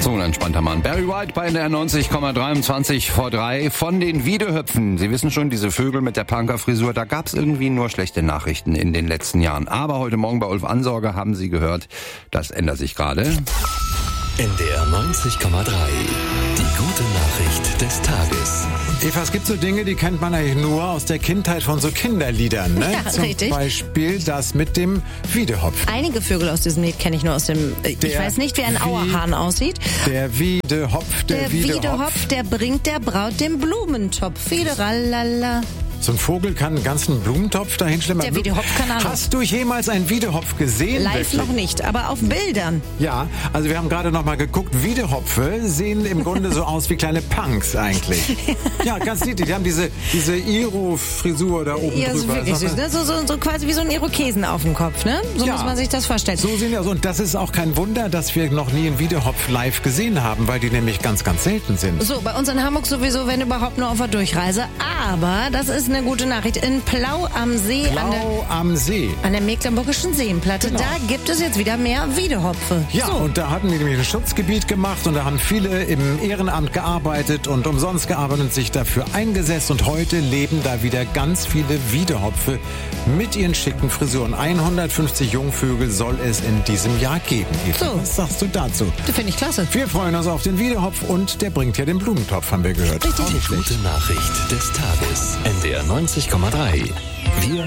So ein entspannter Mann. Barry White bei der 90,23 vor 3 von den Wiedehöpfen. Sie wissen schon, diese Vögel mit der Punkerfrisur, da gab's irgendwie nur schlechte Nachrichten in den letzten Jahren. Aber heute Morgen bei Ulf Ansorge haben Sie gehört, das ändert sich gerade. NDR 90,3. Die gute Nachricht des Tages. Eva, es gibt so Dinge, die kennt man eigentlich nur aus der Kindheit von so Kinderliedern, ne? Ja, Zum richtig. Beispiel das mit dem Wiedehopf. Einige Vögel aus diesem Lied kenne ich nur aus dem... ich weiß nicht, wie ein Auerhahn aussieht. Der Wiedehopf, Der Wiedehopf, der bringt der Braut den Blumentopf. Wiederalala. So ein Vogel kann einen ganzen Blumentopf dahin schleppen. Der Wiedehopf kann alles. Hast du jemals einen Wiedehopf gesehen? Live wirklich? noch nicht, aber auf Bildern. Ja, also wir haben gerade noch mal geguckt. Wiedehopfe sehen im Grunde so aus wie kleine Punks eigentlich. Ja, ganz niedlich. Die haben diese Iro-Frisur da oben Ja, so drüber. wirklich süß, ne? So quasi wie so ein Irokesen auf dem Kopf, ne? So Ja. muss man sich das vorstellen. So sehen die aus. Und das ist auch kein Wunder, dass wir noch nie einen Wiedehopf live gesehen haben, weil die nämlich ganz, ganz selten sind. So, bei uns in Hamburg sowieso, wenn überhaupt nur auf der Durchreise. Aber das ist eine gute Nachricht. In Plau am See, Blau am See. an der Mecklenburgischen Seenplatte, Genau. da gibt es jetzt wieder mehr Wiedehopfe. Ja, so. und da hatten die nämlich ein Schutzgebiet gemacht und da haben viele im Ehrenamt gearbeitet und umsonst gearbeitet und sich dafür eingesetzt. Und heute leben da wieder ganz viele Wiedehopfe mit ihren schicken Frisuren. 150 Jungvögel soll es in diesem Jahr geben. Eva, So. was sagst du dazu? Das finde ich klasse. Wir freuen uns auf den Wiedehopf und der bringt ja den Blumentopf, haben wir gehört. Richtig. Auch nicht schlecht. Gute Nachricht des Tages. NDR 90,3. Wir